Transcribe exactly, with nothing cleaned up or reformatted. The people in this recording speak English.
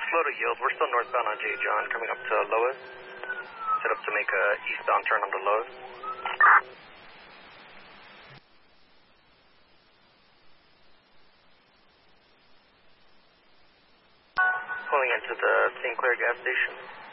slow to yield. We're still northbound on J. John, coming up to Lois. Set up to make a eastbound turn onto Lois. Pulling into the Saint Clair gas station.